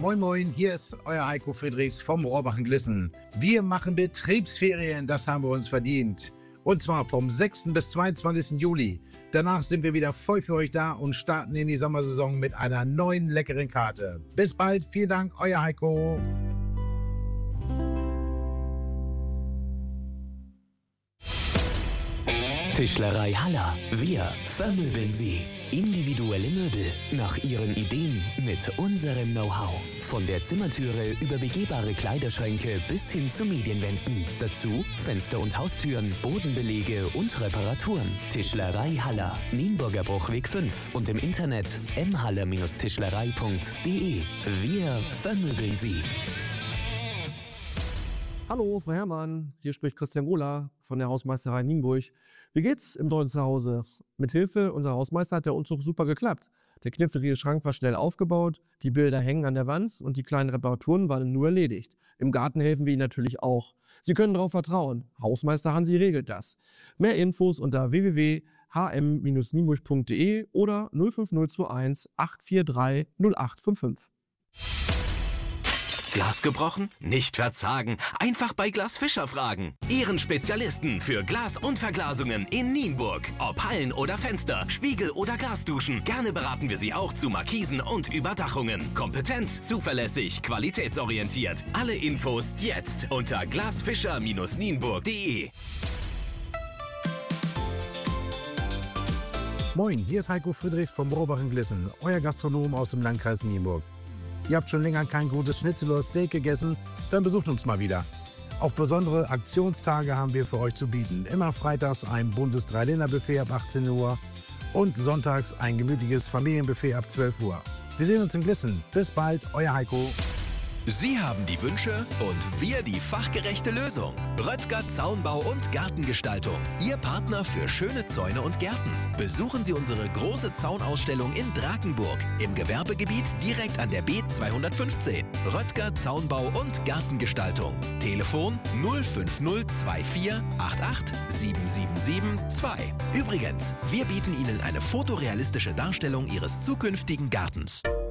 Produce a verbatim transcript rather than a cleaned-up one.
Moin Moin, hier ist euer Heiko Friedrichs vom Rohrbach-Glissen. Wir machen Betriebsferien, das haben wir uns verdient. Und zwar vom sechsten bis zweiundzwanzigsten Juli. Danach sind wir wieder voll für euch da und starten in die Sommersaison mit einer neuen leckeren Karte. Bis bald, vielen Dank, euer Heiko. Tischlerei Haller. Wir vermöbeln Sie. Individuelle Möbel nach Ihren Ideen mit unserem Know-how. Von der Zimmertüre über begehbare Kleiderschränke bis hin zu Medienwänden. Dazu Fenster und Haustüren, Bodenbelege und Reparaturen. Tischlerei Haller. Nienburger Bruchweg fünf und im Internet m haller tischlerei punkt de. Wir vermöbeln Sie. Hallo, Frau Herrmann, hier spricht Christian Gola von der Hausmeisterei Nienburg. Wie geht's im neuen Zuhause? Mit Hilfe unserer Hausmeister hat der Umzug super geklappt. Der knifflige Schrank war schnell aufgebaut, die Bilder hängen an der Wand und die kleinen Reparaturen waren nur erledigt. Im Garten helfen wir Ihnen natürlich auch. Sie können darauf vertrauen. Hausmeister Hansi regelt das. Mehr Infos unter w w w punkt h m bindestrich nienburg punkt de oder null fünf null zwei eins acht vier drei null acht fünf fünf. Glas gebrochen? Nicht verzagen. Einfach bei Glas Fischer fragen. Ihren Spezialisten für Glas und Verglasungen in Nienburg. Ob Hallen oder Fenster, Spiegel oder Glasduschen. Gerne beraten wir Sie auch zu Markisen und Überdachungen. Kompetent, zuverlässig, qualitätsorientiert. Alle Infos jetzt unter glasfischer Bindestrich nienburg punkt de. Moin, hier ist Heiko Friedrichs vom Rohrbach-Glissen, euer Gastronom aus dem Landkreis Nienburg. Ihr habt schon länger kein gutes Schnitzel oder Steak gegessen? Dann besucht uns mal wieder. Auch besondere Aktionstage haben wir für euch zu bieten. Immer freitags ein buntes Dreiliner-Buffet ab achtzehn Uhr und sonntags ein gemütliches Familienbuffet ab zwölf Uhr. Wir sehen uns in Glissen. Bis bald, euer Heiko. Sie haben die Wünsche und wir die fachgerechte Lösung. Röttger Zaunbau und Gartengestaltung. Ihr Partner für schöne Zäune und Gärten. Besuchen Sie unsere große Zaunausstellung in Drakenburg im Gewerbegebiet direkt an der B zweihundertfünfzehn. Röttger Zaunbau und Gartengestaltung. Telefon null fünf null zwei vier acht acht sieben sieben sieben zwei. Übrigens, wir bieten Ihnen eine fotorealistische Darstellung Ihres zukünftigen Gartens.